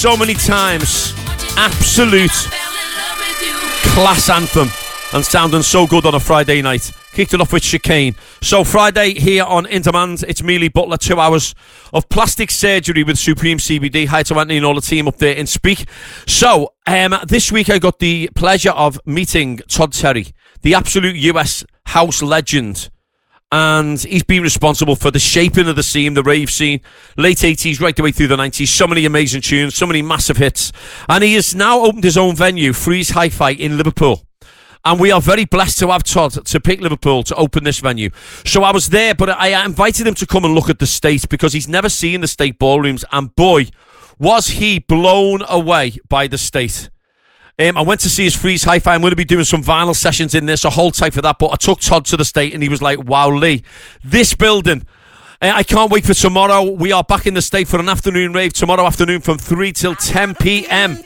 so many times. Absolute class anthem and sounding so good on a Friday night. Kicked it off with Chicane. So Friday here on In Demand, it's me, Lee Butler, 2 hours of plastic surgery with Supreme CBD. Hi to Anthony and all the team up there in Speak. So this week I got the pleasure of meeting Todd Terry, the absolute US house legend. And he's been responsible for the shaping of the scene, the rave scene, late 80s, right the way through the 90s. So many amazing tunes, so many massive hits. And he has now opened his own venue, Freeze Hi-Fi, in Liverpool. And we are very blessed to have Todd to pick Liverpool to open this venue. So I was there, but I invited him to come and look at the state because he's never seen the state ballrooms. And boy, was he blown away by the state. I went to see his Freeze Hi-Fi. I'm going to be doing some vinyl sessions in there, so hold tight for that. But I took Todd to the state and he was like, wow, Lee, this building, I can't wait for tomorrow. We are back in the state for an afternoon rave tomorrow afternoon from 3 till 10 p.m.